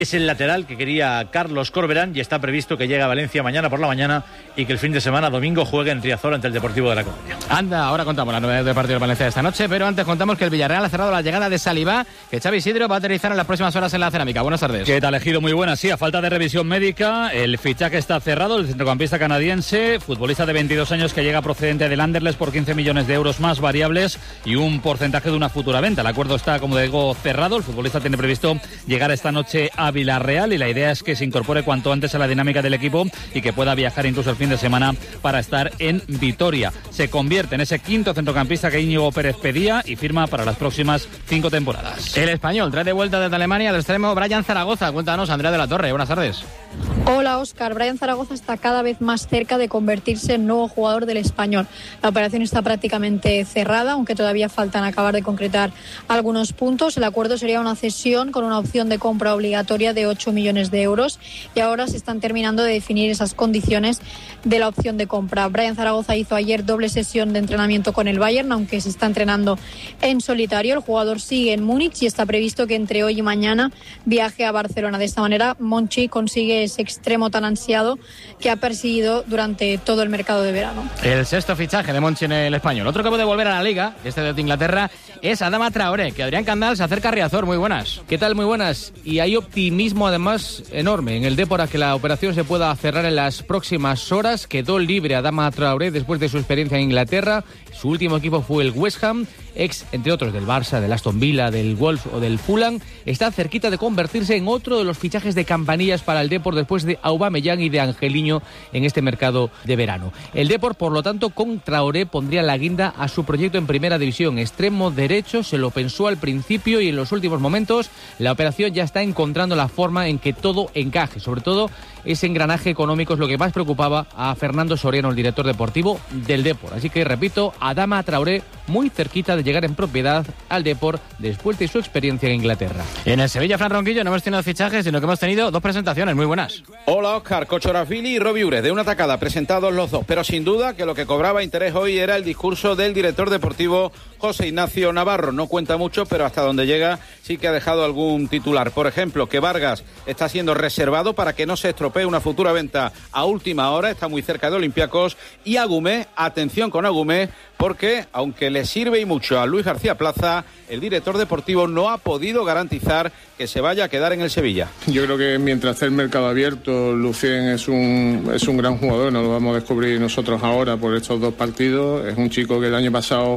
Es el lateral que quería Carlos Corberán y está previsto que llegue a Valencia mañana por la mañana y que el fin de semana, domingo, juegue en Riazor ante el Deportivo de La Coruña. Anda, ahora contamos las novedades del partido de Valencia de esta noche, pero antes contamos que el Villarreal ha cerrado la llegada de Salivá, que Xavi Isidro va a aterrizar en las próximas horas en la Cerámica. Buenas tardes. ¿Qué tal, Ejido? Muy buenas. Sí, a falta de revisión médica, el fichaje está cerrado. El centrocampista canadiense, futbolista de 22 años que llega procedente del Anderlecht por 15 millones de euros más variables y un porcentaje de una futura venta. El acuerdo está, como digo, cerrado. El futbolista tiene previsto llegar esta noche a Villarreal y la idea es que se incorpore cuanto antes a la dinámica del equipo y que pueda viajar incluso el fin de semana para estar en Vitoria. Se convierte en ese quinto centrocampista que Íñigo Pérez pedía y firma para las próximas 5 temporadas. El Español trae de vuelta desde Alemania al extremo Brian Zaragoza. Cuéntanos, Andrea de la Torre. Buenas tardes. Hola, Óscar. Brian Zaragoza está cada vez más cerca de convertirse en nuevo jugador del Español. La operación está prácticamente cerrada, aunque todavía faltan acabar de concretar algunos puntos. El acuerdo sería una cesión con una opción de compra obligatoria de 8 millones de euros y ahora se están terminando de definir esas condiciones de la opción de compra. Brian Zaragoza hizo ayer doble sesión de entrenamiento con el Bayern, aunque se está entrenando en solitario. El jugador sigue en Múnich y está previsto que entre hoy y mañana viaje a Barcelona. De esta manera, Monchi consigue ese extremo tan ansiado que ha perseguido durante todo el mercado de verano. El sexto fichaje de Monchi en el Español. Otro que puede volver a la Liga, este de Inglaterra, es Adama Traoré, que Adrián Candal se acerca a Riazor. Muy buenas. ¿Qué tal? Muy buenas. Y hay optimismo además enorme en el Depor a que la operación se pueda cerrar en las próximas horas. Quedó libre Adama Traoré después de su experiencia en Inglaterra. Su último equipo fue el West Ham, ex, entre otros, del Barça, del Aston Villa, del Wolves o del Fulham. Está cerquita de convertirse en otro de los fichajes de campanillas para el Depor después de Aubameyang y de Angeliño en este mercado de verano. El Depor, por lo tanto, con Traoré pondría la guinda a su proyecto en Primera División. Extremo derecho, se lo pensó al principio y en los últimos momentos la operación ya está encontrando la forma en que todo encaje. Sobre todo ese engranaje económico es lo que más preocupaba a Fernando Soriano, el director deportivo del Depor. Así que, repito, Adama Traoré muy cerquita de llegar en propiedad al Depor después de su experiencia en Inglaterra. En el Sevilla, Fran Ronquillo, no hemos tenido fichajes, sino que hemos tenido dos presentaciones muy buenas. Hola, Óscar. Kochorashvili y Robbie Ures, de una tacada, presentados los dos. Pero sin duda que lo que cobraba interés hoy era el discurso del director deportivo José Ignacio Navarro. No cuenta mucho, pero hasta donde llega sí que ha dejado algún titular. Por ejemplo, que Vargas está siendo reservado para que no se estropee una futura venta a última hora. Está muy cerca de Olympiacos. Y Agumé, atención con Agumé, porque aunque le sirve y mucho a Luis García Plaza, el director deportivo no ha podido garantizar que se vaya a quedar en el Sevilla. Yo creo que mientras esté el mercado abierto, Lucien es un gran jugador, no lo vamos a descubrir nosotros ahora por estos dos partidos. Es un chico que el año pasado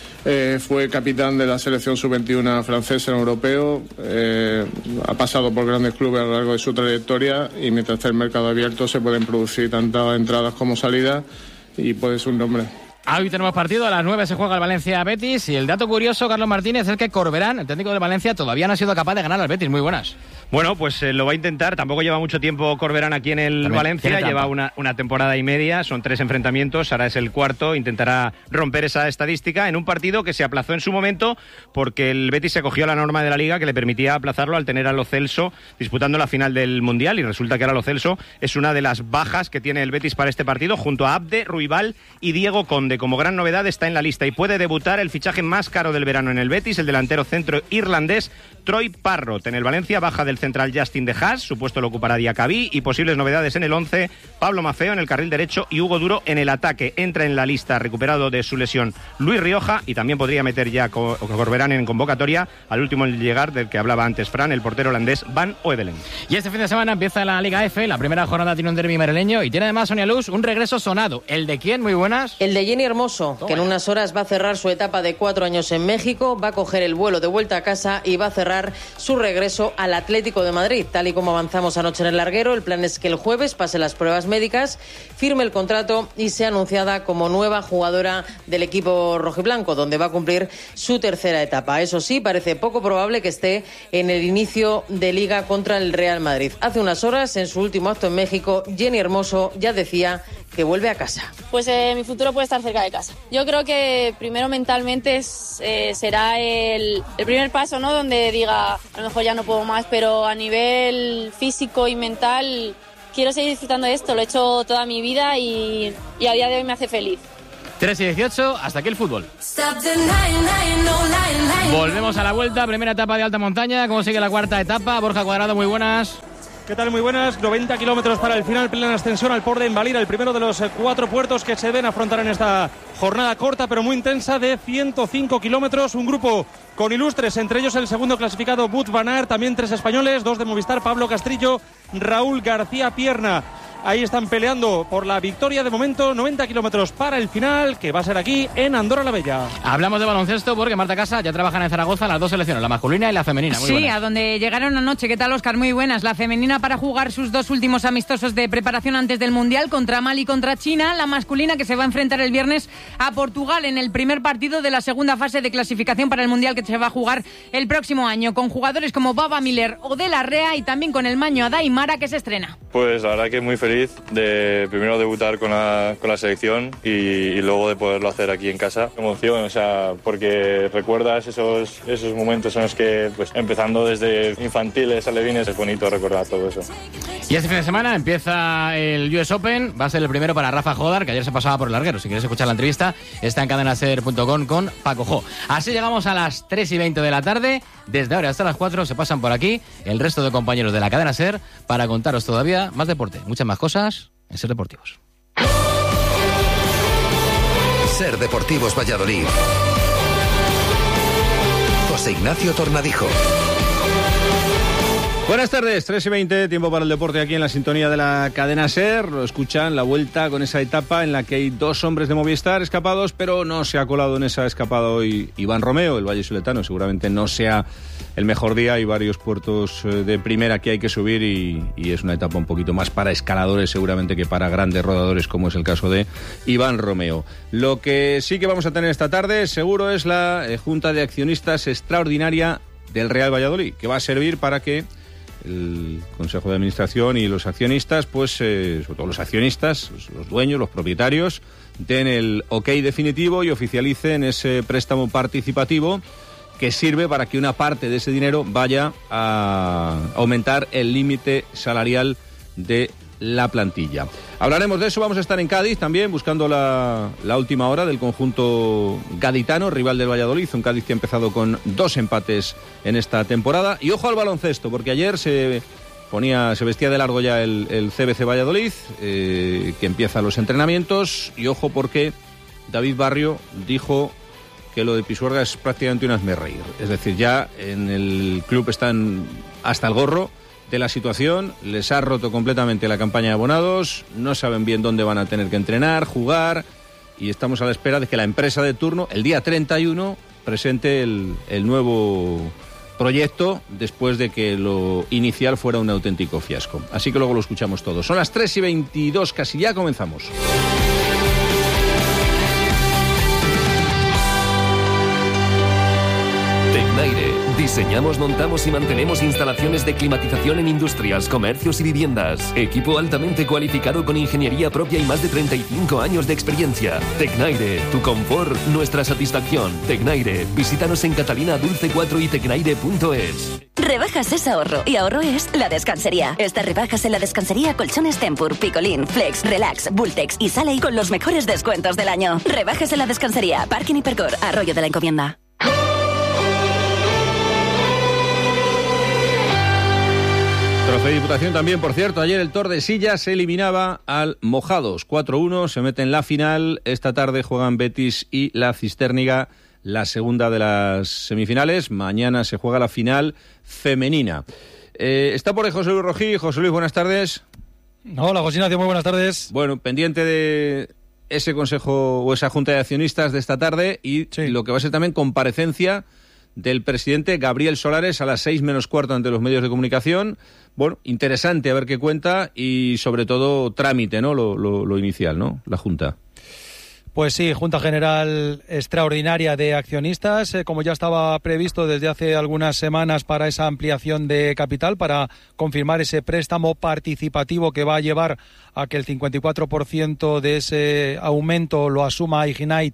fue capitán de la selección sub-21 francesa en europeo, ha pasado por grandes clubes a lo largo de su trayectoria y mientras esté el mercado abierto se pueden producir tantas entradas como salidas y puede ser un nombre. Hoy tenemos partido, a las 9 se juega el Valencia-Betis y el dato curioso, Carlos Martínez, es que Corberán, el técnico del Valencia, todavía no ha sido capaz de ganar al Betis. Muy buenas. Bueno, pues lo va a intentar. Tampoco lleva mucho tiempo Corberán aquí en el Valencia. Lleva una temporada y media. Son 3 enfrentamientos. Ahora es el cuarto. Intentará romper esa estadística en un partido que se aplazó en su momento porque el Betis se acogió a la norma de la Liga que le permitía aplazarlo al tener a Lo Celso disputando la final del Mundial. Y resulta que ahora Lo Celso es una de las bajas que tiene el Betis para este partido junto a Abde, Ruibal y Diego Conde. Como gran novedad está en la lista y puede debutar el fichaje más caro del verano en el Betis, el delantero centro irlandés Troy Parrott. En el Valencia baja del central Justin De Haas, su puesto lo ocupará Diacabí, y posibles novedades en el 11, Pablo Maffeo en el carril derecho y Hugo Duro en el ataque. Entra en la lista, recuperado de su lesión, Luis Rioja, y también podría meter ya Corberán en convocatoria al último llegar del que hablaba antes Fran, el portero holandés Van Oevelen. Y este fin de semana empieza la Liga F, la primera jornada tiene un derbi madrileño y tiene además, Sonia Luz, un regreso sonado. ¿El de quién? Muy buenas. El de Jenny Hermoso, que en unas horas va a cerrar su etapa de 4 años en México, va a coger el vuelo de vuelta a casa y va a cerrar su regreso al Atlético de Madrid. Tal y como avanzamos anoche en el larguero, el plan es que el jueves pase las pruebas médicas, firme el contrato y sea anunciada como nueva jugadora del equipo rojiblanco, donde va a cumplir su tercera etapa. Eso sí, parece poco probable que esté en el inicio de Liga contra el Real Madrid. Hace unas horas, en su último acto en México, Jenny Hermoso ya decía que vuelve a casa. Pues mi futuro puede estar cerca de casa. Yo creo que primero mentalmente será el primer paso, ¿no? Donde diga, a lo mejor ya no puedo más, pero a nivel físico y mental quiero seguir disfrutando de esto. Lo he hecho toda mi vida y a día de hoy me hace feliz. 3:18, hasta aquí el fútbol. Volvemos a la vuelta, primera etapa de alta montaña. ¿Cómo sigue la cuarta etapa? Borja Cuadrado, muy buenas. ¿Qué tal? Muy buenas. 90 kilómetros para el final, plena ascensión al Port de Invalira, el primero de los 4 puertos que se deben afrontar en esta jornada corta pero muy intensa de 105 kilómetros. Un grupo con ilustres, entre ellos el segundo clasificado Wout van Aert, también 3 españoles, 2 de Movistar, Pablo Castrillo, Raúl García Pierna. Ahí están peleando por la victoria de momento. 90 kilómetros para el final, que va a ser aquí en Andorra la Bella. Hablamos de baloncesto porque Marta Casa ya trabajan en Zaragoza las 2 selecciones, la masculina y la femenina. Muy sí, buenas. A donde llegaron anoche. ¿Qué tal, Óscar? Muy buenas. La femenina para jugar sus 2 últimos amistosos de preparación antes del Mundial contra Mali y contra China. La masculina que se va a enfrentar el viernes a Portugal en el primer partido de la segunda fase de clasificación para el Mundial que se va a jugar el próximo año, con jugadores como Baba Miller o De La Rea y también con el maño Adaimara, que se estrena. Pues la verdad que muy feliz de primero debutar con la selección y luego de poderlo hacer aquí en casa. Emoción, o sea, porque recuerdas esos momentos en los que, pues, empezando desde infantiles, alevines, es bonito recordar todo eso. Y este fin de semana empieza el US Open, va a ser el primero para Rafa Jodar, que ayer se pasaba por el larguero. Si quieres escuchar la entrevista, está en cadenaser.com con Paco Jo. Así llegamos a las 3:20 de la tarde. Desde ahora hasta las 4 se pasan por aquí el resto de compañeros de la cadena SER para contaros todavía más deporte, muchas más cosas en SER Deportivos. SER Deportivos Valladolid. José Ignacio Tornadijo. Buenas tardes, 3:20, tiempo para el deporte aquí en la sintonía de la cadena SER. Lo escuchan, la vuelta con esa etapa en la que hay 2 hombres de Movistar escapados, pero no se ha colado en esa escapada hoy Iván Romeo, el vallisoletano. Seguramente no sea el mejor día, hay varios puertos de primera que hay que subir y es una etapa un poquito más para escaladores seguramente que para grandes rodadores, como es el caso de Iván Romeo. Lo que sí que vamos a tener esta tarde seguro es la Junta de Accionistas Extraordinaria del Real Valladolid, que va a servir para que el Consejo de Administración y los accionistas, pues sobre todo los accionistas, los dueños, los propietarios, den el ok definitivo y oficialicen ese préstamo participativo que sirve para que una parte de ese dinero vaya a aumentar el límite salarial de la plantilla. Hablaremos de eso, vamos a estar en Cádiz también buscando la última hora del conjunto gaditano, rival del Valladolid, un Cádiz que ha empezado con 2 empates en esta temporada. Y ojo al baloncesto, porque ayer se vestía de largo ya el CBC Valladolid, que empieza los entrenamientos, y ojo porque David Barrio dijo que lo de Pisuerga es prácticamente un hazmerreír. Es decir, ya en el club están hasta el gorro de la situación, les ha roto completamente la campaña de abonados, no saben bien dónde van a tener que entrenar, jugar, y estamos a la espera de que la empresa de turno, el día 31, presente el nuevo proyecto después de que lo inicial fuera un auténtico fiasco. Así que luego lo escuchamos todos. Son las 3:22, casi ya comenzamos. Tecnaire. Diseñamos, montamos y mantenemos instalaciones de climatización en industrias, comercios y viviendas. Equipo altamente cualificado con ingeniería propia y más de 35 años de experiencia. Tecnaire, tu confort, nuestra satisfacción. Tecnaire, visítanos en Catalina Dulce 4 y tecnaire.es. Rebajas es ahorro y ahorro es La Descansería. Estas rebajas en La Descansería, colchones Tempur, Picolín, Flex, Relax, Bultex y Sally con los mejores descuentos del año. Rebajas en La Descansería, Parking Hipercor, Arroyo de la Encomienda. Trofeo de Diputación también, por cierto. Ayer el Tordesillas se eliminaba al Mojados 4-1, se mete en la final. Esta tarde juegan Betis y la Cistérniga, la segunda de las semifinales. Mañana se juega la final femenina. Está por ahí José Luis Rojí. José Luis, buenas tardes. Hola, José Ignacio, muy buenas tardes. Bueno, pendiente de ese consejo o esa junta de accionistas de esta tarde y lo que va a ser también comparecencia del presidente Gabriel Solares a las 6:15 ante los medios de comunicación. Bueno, interesante a ver qué cuenta y sobre todo trámite, ¿no? Lo inicial, ¿no? La Junta. Pues sí, Junta General Extraordinaria de Accionistas, como ya estaba previsto desde hace algunas semanas para esa ampliación de capital, para confirmar ese préstamo participativo que va a llevar a que el 54% de ese aumento lo asuma Ignite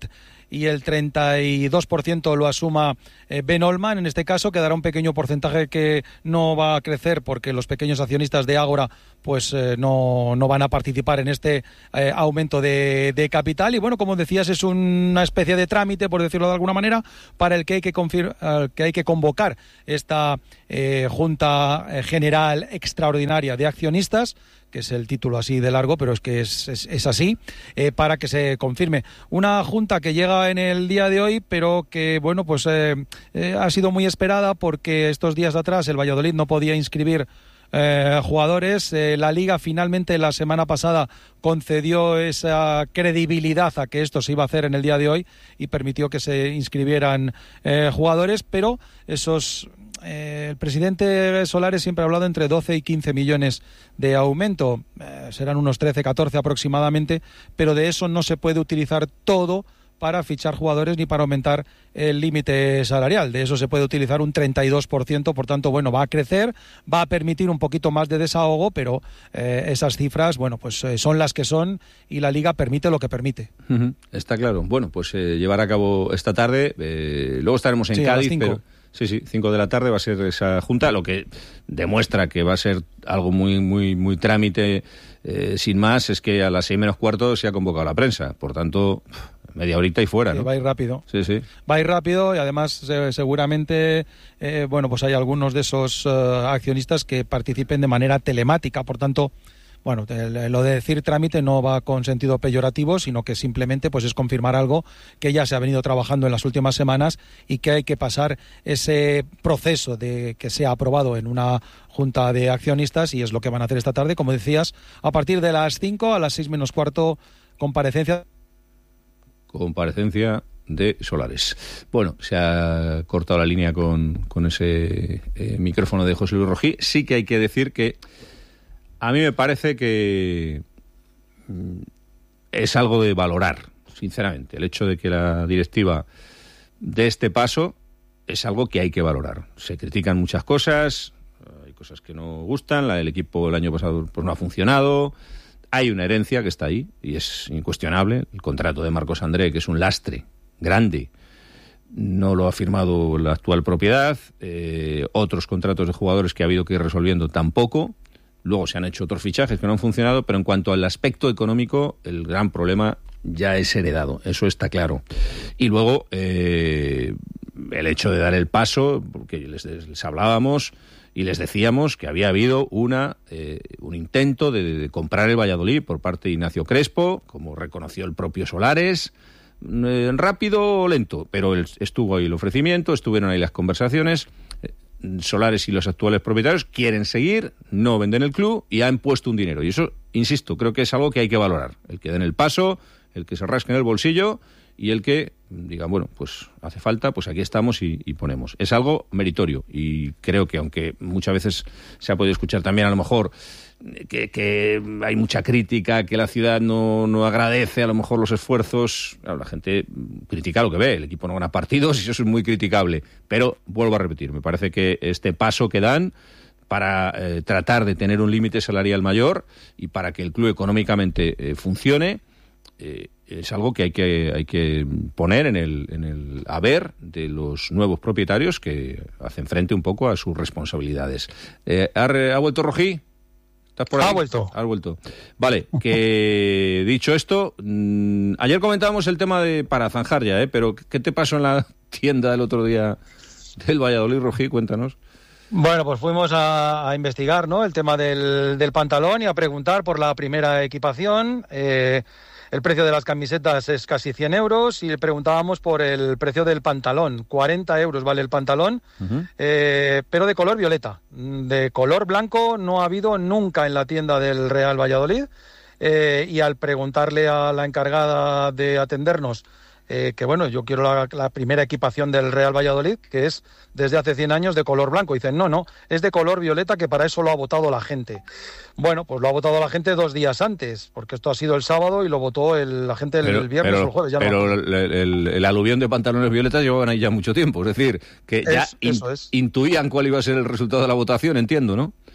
y el 32% lo asuma Ben Olman. En este caso quedará un pequeño porcentaje que no va a crecer porque los pequeños accionistas de Ágora pues no van a participar en este aumento de capital. Y bueno, como decías, es una especie de trámite, por decirlo de alguna manera, para el que hay que convocar esta Junta General Extraordinaria de Accionistas, que es el título así de largo, pero es que es así, para que se confirme. Una junta que llega en el día de hoy, pero que, bueno, pues ha sido muy esperada porque estos días atrás el Valladolid no podía inscribir jugadores. La Liga finalmente la semana pasada concedió esa credibilidad a que esto se iba a hacer en el día de hoy y permitió que se inscribieran jugadores, pero esos... el presidente Solares siempre ha hablado entre 12 y 15 millones de aumento, serán unos 13, 14 aproximadamente, pero de eso no se puede utilizar todo para fichar jugadores ni para aumentar el límite salarial. De eso se puede utilizar un 32%, por tanto, bueno, va a crecer, va a permitir un poquito más de desahogo, pero esas cifras, bueno, pues son las que son y la Liga permite lo que permite. Está claro. Bueno, pues llevar a cabo esta tarde, luego estaremos en Cádiz, pero... Sí, 5 de la tarde va a ser esa junta, lo que demuestra que va a ser algo muy trámite, sin más, es que a las 6 menos cuarto se ha convocado la prensa, por tanto, media horita y fuera, ¿no? Va a ir rápido. Sí. Va a ir rápido y además seguramente, bueno, pues hay algunos de esos accionistas que participen de manera telemática, por tanto... Bueno, lo de decir trámite no va con sentido peyorativo, sino que simplemente pues es confirmar algo que ya se ha venido trabajando en las últimas semanas y que hay que pasar ese proceso de que sea aprobado en una junta de accionistas, y es lo que van a hacer esta tarde, como decías, a partir de las 5 a las 6 menos cuarto, comparecencia de Solares. Bueno, se ha cortado la línea con ese micrófono de José Luis Rojí. Sí que hay que decir que a mí me parece que es algo de valorar, sinceramente. El hecho de que la directiva dé este paso es algo que hay que valorar. Se critican muchas cosas, hay cosas que no gustan, el equipo el año pasado pues no ha funcionado, hay una herencia que está ahí y es incuestionable. El contrato de Marcos André, que es un lastre grande, no lo ha firmado la actual propiedad, otros contratos de jugadores que ha habido que ir resolviendo tampoco. Luego se han hecho otros fichajes que no han funcionado, pero en cuanto al aspecto económico, el gran problema ya es heredado, eso está claro. Y luego, el hecho de dar el paso, porque les hablábamos y les decíamos que había habido un intento de comprar el Valladolid por parte de Ignacio Crespo, como reconoció el propio Solares, rápido o lento, pero estuvo ahí el ofrecimiento, estuvieron ahí las conversaciones. Solares y los actuales propietarios quieren seguir, no venden el club y han puesto un dinero. Y eso, insisto, creo que es algo que hay que valorar. El que den el paso, el que se rasque en el bolsillo y el que digan, bueno, pues hace falta, pues aquí estamos y ponemos. Es algo meritorio y creo que, aunque muchas veces se ha podido escuchar también a lo mejor que hay mucha crítica, que la ciudad no agradece a lo mejor los esfuerzos, claro, la gente critica lo que ve, el equipo no gana partidos y eso es muy criticable, pero vuelvo a repetir, me parece que este paso que dan para tratar de tener un límite salarial mayor y para que el club económicamente funcione, es algo que hay que poner en el haber de los nuevos propietarios que hacen frente un poco a sus responsabilidades. ¿Ha vuelto Rojí? ¿Estás por ahí? Has vuelto. Vale, que dicho esto, ayer comentábamos el tema para zanjar ya, pero ¿qué te pasó en la tienda el otro día del Valladolid, Rojí? Cuéntanos. Bueno, pues fuimos a investigar, ¿no?, el tema del pantalón y a preguntar por la primera equipación. El precio de las camisetas es casi 100 euros y le preguntábamos por el precio del pantalón. 40 euros vale el pantalón, pero de color violeta. De color blanco no ha habido nunca en la tienda del Real Valladolid. Y al preguntarle a la encargada de atendernos que bueno, yo quiero la primera equipación del Real Valladolid, que es desde hace 100 años de color blanco. Dicen, no, es de color violeta, que para eso lo ha votado la gente. Bueno, pues lo ha votado la gente 2 días antes, porque esto ha sido el sábado y lo votó la gente el viernes o el jueves. Ya pero el aluvión de pantalones violetas llevaban ahí ya mucho tiempo, es decir, que ya intuían cuál iba a ser el resultado de la votación, entiendo, ¿no?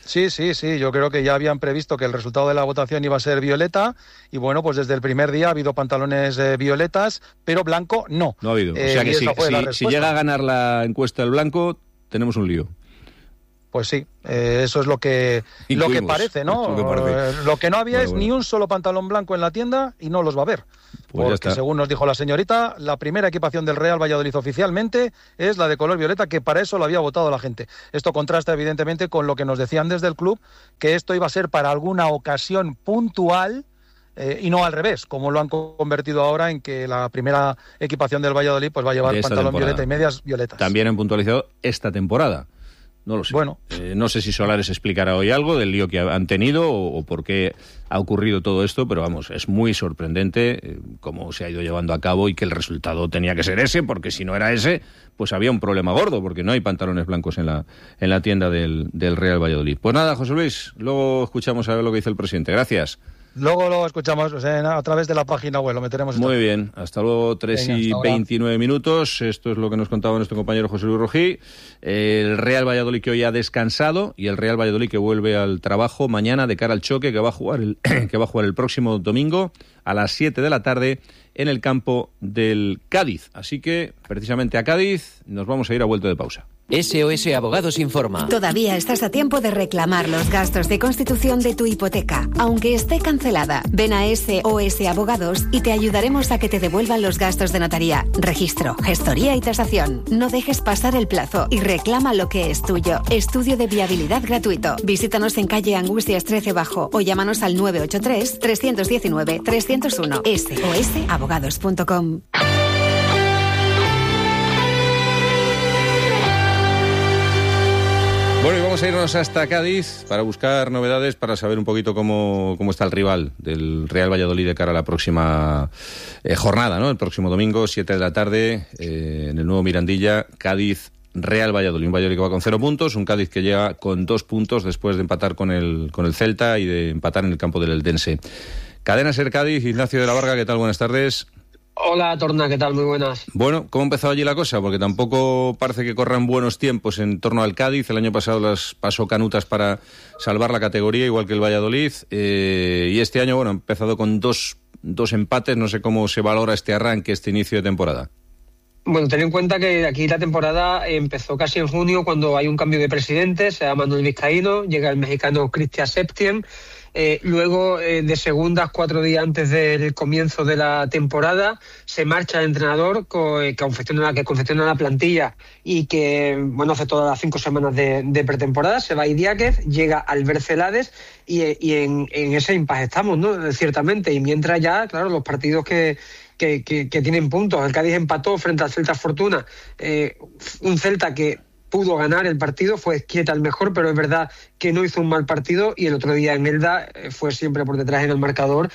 Sí, yo creo que ya habían previsto que el resultado de la votación iba a ser violeta y bueno, pues desde el primer día ha habido pantalones violetas, pero blanco no. No ha habido, o sea que si llega a ganar la encuesta el blanco, tenemos un lío. Pues sí, eso es lo que parece, ¿no? Lo que no había es ni un solo pantalón blanco en la tienda y no los va a haber. Pues porque según nos dijo la señorita, la primera equipación del Real Valladolid oficialmente es la de color violeta, que para eso lo había votado la gente. Esto contrasta evidentemente con lo que nos decían desde el club, que esto iba a ser para alguna ocasión puntual, y no al revés, como lo han convertido ahora en que la primera equipación del Valladolid pues va a llevar pantalón violeta y medias violetas. También han puntualizado esta temporada. No lo sé. Bueno, no sé si Solares explicará hoy algo del lío que han tenido o por qué ha ocurrido todo esto, pero vamos, es muy sorprendente cómo se ha ido llevando a cabo y que el resultado tenía que ser ese, porque si no era ese, pues había un problema gordo, porque no hay pantalones blancos en la tienda del Real Valladolid. Pues nada, José Luis, luego escuchamos a ver lo que dice el presidente. Gracias. Luego lo escuchamos a través de la página web, lo meteremos. Muy bien, hasta luego, 3:29 minutos. Esto es lo que nos contaba nuestro compañero José Luis Rojí. El Real Valladolid que hoy ha descansado y el Real Valladolid que vuelve al trabajo mañana de cara al choque que va a jugar el próximo domingo a las 7 de la tarde en el campo del Cádiz. Así que, precisamente a Cádiz, nos vamos a ir a vuelta de pausa. SOS Abogados informa. Todavía estás a tiempo de reclamar los gastos de constitución de tu hipoteca, aunque esté cancelada. Ven a SOS Abogados y te ayudaremos a que te devuelvan los gastos de notaría, registro, gestoría y tasación. No dejes pasar el plazo y reclama lo que es tuyo. Estudio de viabilidad gratuito. Visítanos en calle Angustias 13 Bajo o llámanos al 983 319 301. sosabogados.com. Bueno, y vamos a irnos hasta Cádiz para buscar novedades, para saber un poquito cómo está el rival del Real Valladolid de cara a la próxima jornada, ¿no? El próximo domingo, 7 de la tarde, en el nuevo Mirandilla, Cádiz Real Valladolid. Un Valladolid que va con 0 puntos, un Cádiz que llega con 2 puntos después de empatar con el Celta y de empatar en el campo del Eldense. Cadena Ser Cádiz, Ignacio de la Varga, ¿qué tal? Buenas tardes. Hola, Torna, ¿qué tal? Muy buenas. Bueno, ¿cómo empezó allí la cosa? Porque tampoco parece que corran buenos tiempos en torno al Cádiz. El año pasado las pasó canutas para salvar la categoría, igual que el Valladolid. Y este año, bueno, ha empezado con dos empates. No sé cómo se valora este arranque, este inicio de temporada. Bueno, ten en cuenta que aquí la temporada empezó casi en junio, cuando hay un cambio de presidente, se llama Manuel Vizcaíno, llega el mexicano Cristian Septién. Luego, de segundas, 4 días antes del comienzo de la temporada, se marcha el entrenador que confecciona la plantilla y que, bueno, hace todas las 5 semanas de pretemporada. Se va Idiáquez, llega Albert Celades y en ese impasse estamos, ¿no? Ciertamente. Y mientras ya, claro, los partidos que tienen puntos. El Cádiz empató frente al Celta Fortuna, un Celta que pudo ganar el partido, fue Esquieta el mejor, pero es verdad que no hizo un mal partido, y el otro día en Elda fue siempre por detrás en el marcador,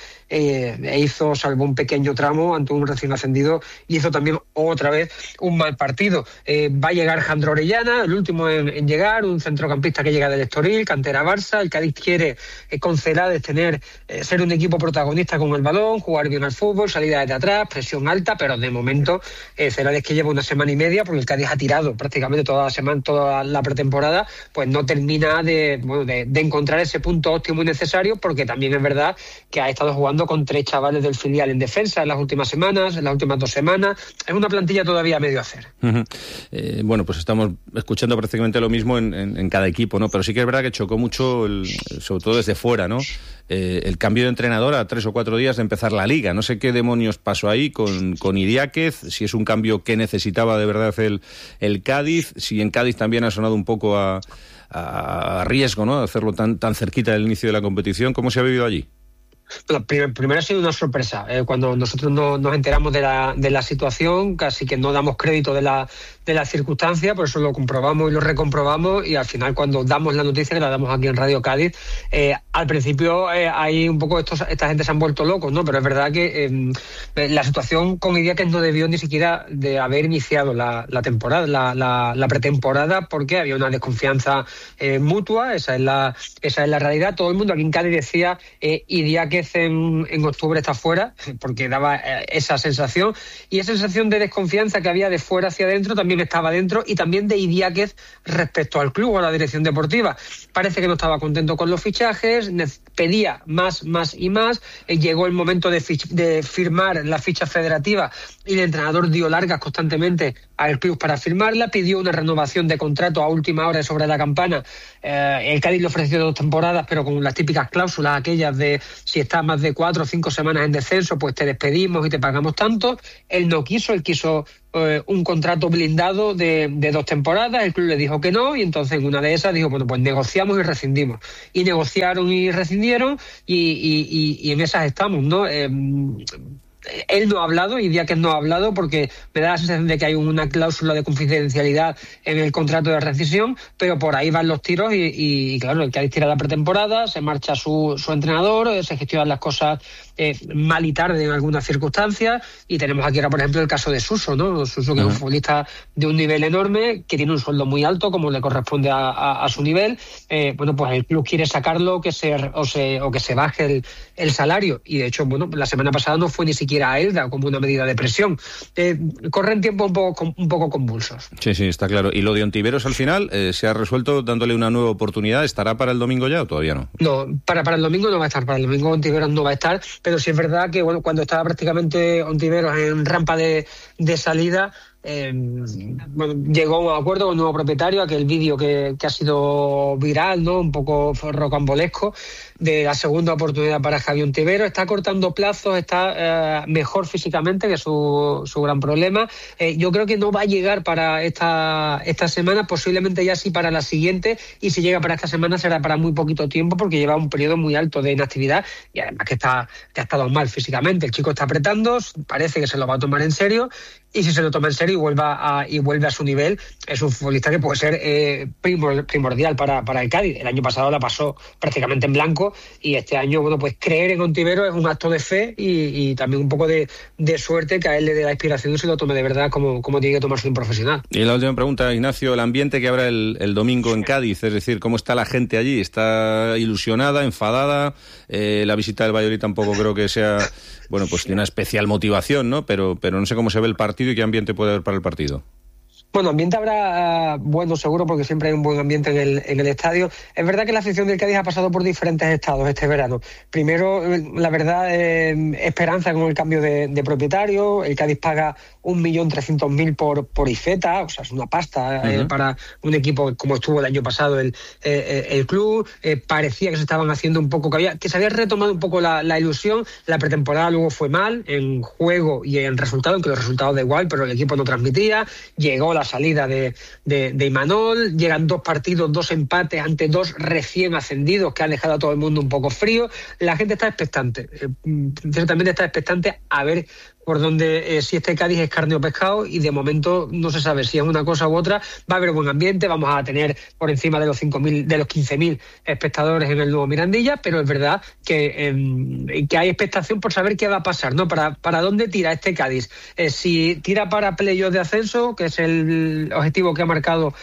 salvó un pequeño tramo ante un recién ascendido y hizo también otra vez un mal partido. Va a llegar Jandro Orellana, el último en llegar, un centrocampista que llega del Estoril, cantera Barça. El Cádiz quiere con Celades ser un equipo protagonista con el balón, jugar bien al fútbol, salida desde atrás, presión alta, pero de momento Celades, que lleva 1 semana y media, porque el Cádiz ha tirado prácticamente toda la pretemporada, pues no termina de encontrar ese punto óptimo y necesario, porque también es verdad que ha estado jugando con 3 chavales del filial en defensa en las últimas semanas, en las últimas 2 semanas. Es una plantilla todavía a medio hacer. Bueno, pues estamos escuchando prácticamente lo mismo en cada equipo, ¿no? Pero sí que es verdad que chocó mucho, sobre todo desde fuera, ¿no? El cambio de entrenador a 3 o 4 días de empezar la Liga. No sé qué demonios pasó ahí con Idiáquez, si es un cambio que necesitaba de verdad el Cádiz, si en Cádiz también ha sonado un poco a riesgo, ¿no? Hacerlo tan cerquita del inicio de la competición. ¿Cómo se ha vivido allí? Bueno, primero ha sido una sorpresa. Cuando nosotros nos enteramos de la situación, casi que no damos crédito de la circunstancia, por eso lo comprobamos y lo recomprobamos, y al final, cuando damos la noticia, que la damos aquí en Radio Cádiz, al principio hay un poco esta gente se han vuelto locos, ¿no? Pero es verdad que la situación con Idiáquez no debió ni siquiera de haber iniciado la temporada, la pretemporada, porque había una desconfianza mutua. Esa es la realidad. Todo el mundo aquí en Cádiz decía Idiáquez en octubre está fuera, porque daba esa sensación, y esa sensación de desconfianza que había de fuera hacia adentro también también estaba dentro, y también de Idiáquez respecto al club o a la dirección deportiva. Parece que no estaba contento con los fichajes, pedía más y más. Llegó el momento de firmar la ficha federativa y el entrenador dio largas constantemente al club para firmarla, pidió una renovación de contrato a última hora sobre la campana. El Cádiz le ofreció 2 temporadas, pero con las típicas cláusulas aquellas de si estás más de 4 o 5 semanas en descenso, pues te despedimos y te pagamos tanto. Él no quiso, él quiso un contrato blindado de 2 temporadas. El club le dijo que no, y entonces en una de esas dijo, bueno, pues negociamos y rescindimos. Y negociaron y rescindieron, y en esas estamos, ¿no? Él no ha hablado, y Idiáquez no ha hablado, porque me da la sensación de que hay una cláusula de confidencialidad en el contrato de rescisión, pero por ahí van los tiros y claro, el Cádiz tira la pretemporada, se marcha su entrenador, se gestionan las cosas mal y tarde en algunas circunstancias, y tenemos aquí ahora, por ejemplo, el caso de Suso, ¿no? Suso, que es un futbolista de un nivel enorme, que tiene un sueldo muy alto, como le corresponde a su nivel. Bueno, pues el club quiere sacarlo, o que se baje el salario, y de hecho, bueno, la semana pasada no fue ni siquiera a Elda como una medida de presión. Corren tiempos un poco convulsos. Sí, está claro. ¿Y lo de Ontiveros al final se ha resuelto dándole una nueva oportunidad? ¿Estará para el domingo ya o todavía no? No, para el domingo no va a estar. Para el domingo Ontiveros no va a estar, pero sí es verdad que bueno, cuando estaba prácticamente Ontiveros en rampa de salida, bueno, llegó a un acuerdo con el nuevo propietario. Aquel vídeo que ha sido viral, ¿no? Un poco rocambolesco, de la segunda oportunidad para Javi Ontiveros. Está cortando plazos, está mejor físicamente, que es su gran problema. Yo creo que no va a llegar para esta semana, posiblemente ya sí para la siguiente, y si llega para esta semana será para muy poquito tiempo, porque lleva un periodo muy alto de inactividad, y además que ha estado mal físicamente. El chico está apretando, parece que se lo va a tomar en serio, y si se lo toma en serio y vuelve a su nivel, es un futbolista que puede ser primordial para el Cádiz. El año pasado la pasó prácticamente en blanco, y este año, bueno, pues creer en Ontiveros es un acto de fe y también un poco de suerte, que a él le dé la inspiración y se lo tome de verdad como tiene que tomarse un profesional. Y la última pregunta, Ignacio, el ambiente que habrá el domingo en Cádiz, es decir, ¿cómo está la gente allí? ¿Está ilusionada, enfadada? La visita del Valladolid tampoco creo que sea, bueno, pues de una especial motivación, ¿no? Pero no sé cómo se ve el partido y qué ambiente puede haber para el partido. Bueno, ambiente habrá, bueno, seguro, porque siempre hay un buen ambiente en el estadio. Es verdad que la afición del Cádiz ha pasado por diferentes estados este verano. Primero, la verdad, esperanza con el cambio de propietario. El Cádiz paga 1.300.000 por Iceta, o sea, es una pasta para un equipo como estuvo el año pasado el club. Parecía que se estaban haciendo un poco, que se había retomado un poco la ilusión. La pretemporada luego fue mal en juego y en resultado, aunque los resultados da igual, pero el equipo no transmitía. Llegó la salida de Imanol, llegan 2 partidos, 2 empates ante 2 recién ascendidos que han dejado a todo el mundo un poco frío. La gente está expectante, ciertamente está expectante a ver por donde, si este Cádiz es carne o pescado, y de momento no se sabe si es una cosa u otra. Va a haber buen ambiente, vamos a tener por encima de los 15.000 espectadores en el nuevo Mirandilla, pero es verdad que hay expectación por saber qué va a pasar, ¿no? Para dónde tira este Cádiz. Si tira para playoff de ascenso, que es el objetivo que ha marcado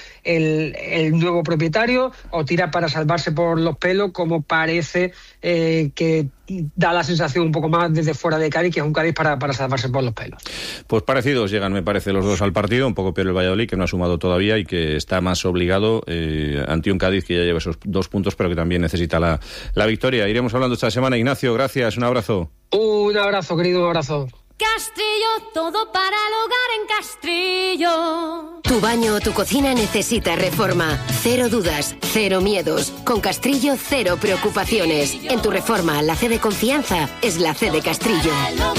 el nuevo propietario, o tira para salvarse por los pelos, como parece que da la sensación un poco más desde fuera de Cádiz, que es un Cádiz para salvarse por los pelos. Pues parecidos llegan, me parece, los dos al partido, un poco peor el Valladolid, que no ha sumado todavía y que está más obligado ante un Cádiz que ya lleva esos 2 puntos, pero que también necesita la victoria. Iremos hablando esta semana. Ignacio, gracias, un abrazo. Un abrazo, querido, un abrazo. Castrillo, todo para el hogar en Castrillo. Tu baño o tu cocina necesita reforma. 0 dudas, 0 miedos. Con Castrillo, 0 preocupaciones. En tu reforma, la C de confianza es la C de Castrillo.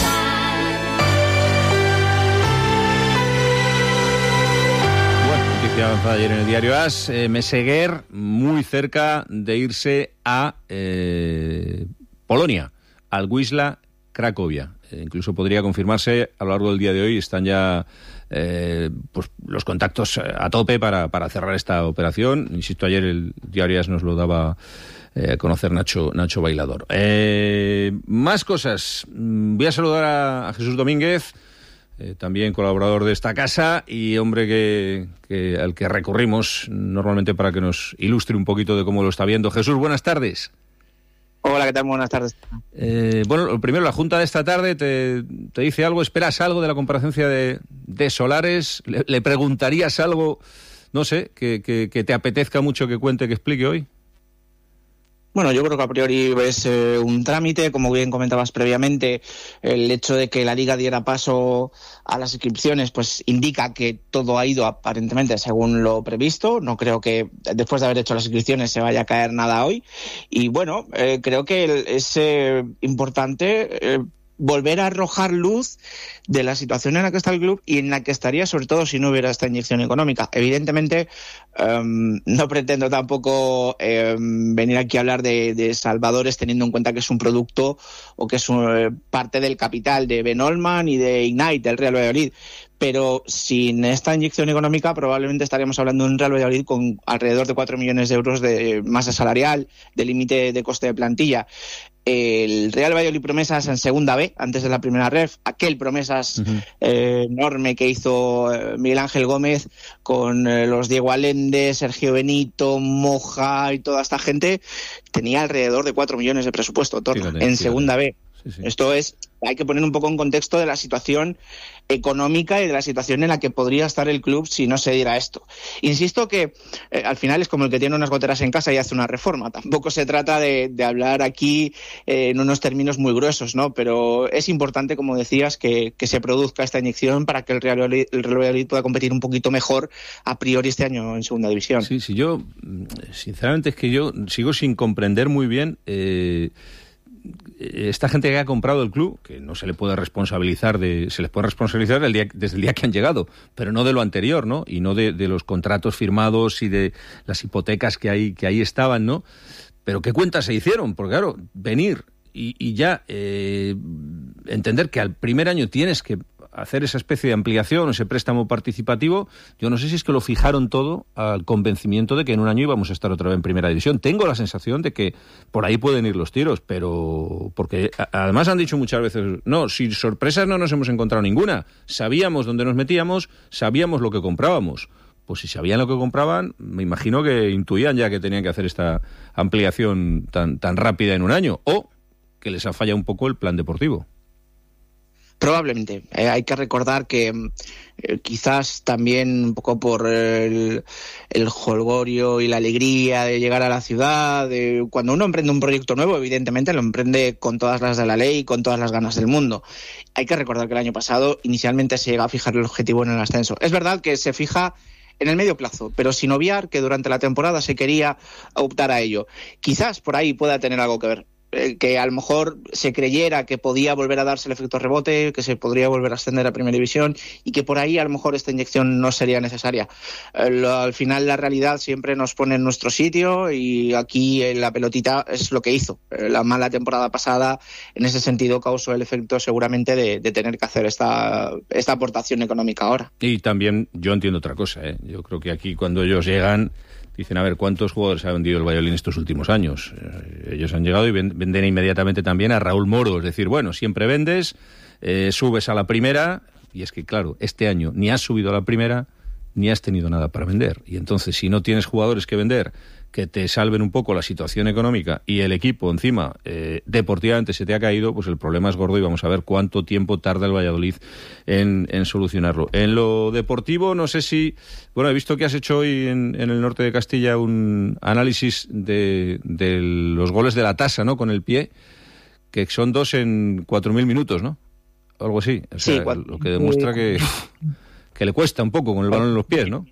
Bueno, noticia avanzada ayer en el diario AS. Meseguer muy cerca de irse a Polonia, al Wisła Cracovia. Incluso podría confirmarse a lo largo del día de hoy. Están ya pues los contactos a tope para cerrar esta operación. Insisto, ayer el diario AS nos lo daba a conocer Nacho Bailador. Más cosas. Voy a saludar a Jesús Domínguez, también colaborador de esta casa y hombre al que recurrimos normalmente para que nos ilustre un poquito de cómo lo está viendo. Jesús, buenas tardes. Hola, ¿qué tal? Buenas tardes. Bueno, primero, la Junta de esta tarde te dice algo, ¿esperas algo de la comparecencia de Solares? ¿Le preguntarías algo, no sé, que te apetezca mucho que cuente, que explique hoy? Bueno, yo creo que a priori es un trámite, como bien comentabas previamente, el hecho de que la Liga diera paso a las inscripciones pues indica que todo ha ido aparentemente según lo previsto. No creo que después de haber hecho las inscripciones se vaya a caer nada hoy. Y bueno, creo que es importante volver a arrojar luz de la situación en la que está el club y en la que estaría, sobre todo, si no hubiera esta inyección económica. Evidentemente, no pretendo tampoco venir aquí a hablar de salvadores, teniendo en cuenta que es un producto o que es parte del capital de Ben Olman y de Ignite, del Real Valladolid. Pero sin esta inyección económica probablemente estaríamos hablando de un Real Valladolid con alrededor de 4 millones de euros de masa salarial, de límite de coste de plantilla. El Real Valladolid Promesas en segunda B, antes de la primera ref, aquel Promesas enorme que hizo Miguel Ángel Gómez con los Diego Allende, Sergio Benito, Moja y toda esta gente, tenía alrededor de 4 millones de presupuesto, en segunda B. Sí. Esto es, hay que poner un poco en contexto de la situación económica y de la situación en la que podría estar el club si no se diera esto. Insisto que al final es como el que tiene unas goteras en casa y hace una reforma. Tampoco se trata de hablar aquí en unos términos muy gruesos, ¿no? Pero es importante, como decías, que se produzca esta inyección para que el Real Valladolid pueda competir un poquito mejor a priori este año en segunda división. Sí, yo sinceramente es que yo sigo sin comprender muy bien esta gente que ha comprado el club, que no se le puede responsabilizar se les puede responsabilizar desde el día que han llegado, pero no de lo anterior, ¿no? Y no de los contratos firmados y de las hipotecas que ahí estaban, ¿no? Pero ¿qué cuentas se hicieron? Porque claro, venir y ya entender que al primer año tienes que hacer esa especie de ampliación, ese préstamo participativo, yo no sé si es que lo fijaron todo al convencimiento de que en un año íbamos a estar otra vez en primera división. Tengo la sensación de que por ahí pueden ir los tiros, pero porque además han dicho muchas veces, no, sin sorpresas no nos hemos encontrado ninguna. Sabíamos dónde nos metíamos, sabíamos lo que comprábamos. Pues si sabían lo que compraban, me imagino que intuían ya que tenían que hacer esta ampliación tan rápida en un año, o que les ha fallado un poco el plan deportivo. Probablemente. Hay que recordar que quizás también un poco por el jolgorio y la alegría de llegar a la ciudad, cuando uno emprende un proyecto nuevo, evidentemente lo emprende con todas las de la ley y con todas las ganas del mundo. Hay que recordar que el año pasado inicialmente se llega a fijar el objetivo en el ascenso. Es verdad que se fija en el medio plazo, pero sin obviar que durante la temporada se quería optar a ello. Quizás por ahí pueda tener algo que ver. Que a lo mejor se creyera que podía volver a darse el efecto rebote, que se podría volver a ascender a primera división y que por ahí a lo mejor esta inyección no sería necesaria. Al final la realidad siempre nos pone en nuestro sitio y aquí la pelotita es lo que hizo. La mala temporada pasada en ese sentido causó el efecto seguramente de tener que hacer esta aportación económica ahora. Y también yo entiendo otra cosa, yo creo que aquí cuando ellos llegan dicen, a ver, ¿cuántos jugadores ha vendido el Valladolid estos últimos años? Ellos han llegado y venden inmediatamente también a Raúl Moro. Es decir, bueno, siempre vendes, subes a la primera, y es que, claro, este año ni has subido a la primera, ni has tenido nada para vender. Y entonces, si no tienes jugadores que vender, que te salven un poco la situación económica y el equipo encima deportivamente se te ha caído, pues el problema es gordo y vamos a ver cuánto tiempo tarda el Valladolid en solucionarlo. En lo deportivo, no sé si... Bueno, he visto que has hecho hoy en el norte de Castilla un análisis de los goles de la tasa, ¿no? Con el pie, que son 2 en 4.000 minutos, ¿no? Algo así. O sea, sí, lo que demuestra que le cuesta un poco con el balón en los pies, ¿no?